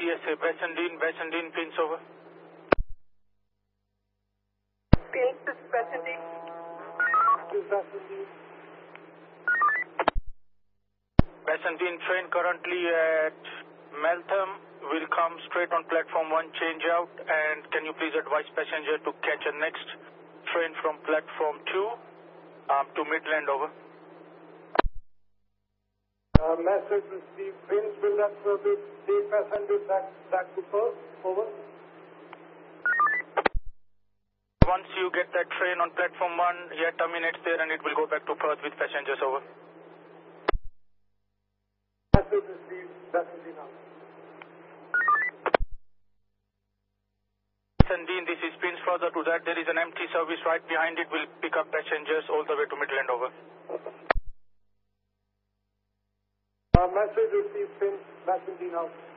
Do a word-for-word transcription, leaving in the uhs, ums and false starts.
D S A, Bassendean, Bassendean, pins over. Pins is Bassendean. Bassendean train currently at Meltham will come straight on platform one, change out, and can you please advise passenger to catch a next train from platform two um, to Midland, over. Uh, message received. Pins will not service the passenger back, back to Perth, over. Once you get that train on platform one, yeah, terminates there and it will go back to Perth with passengers, over. Message received. Bassendean out. Bassendean, this is pins. Further to that, there is an empty service right behind it, will pick up passengers all the way to Midland, over. Uh, message received. Pins. Bassendean out.